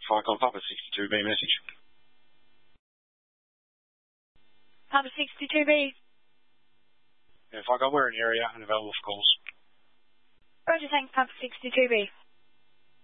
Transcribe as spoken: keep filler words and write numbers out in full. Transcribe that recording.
Falcon Papa sixty-two B message. Papa sixty-two B. Yeah, Falcon, we're in the area and available for calls. Roger, thanks, Papa sixty-two B.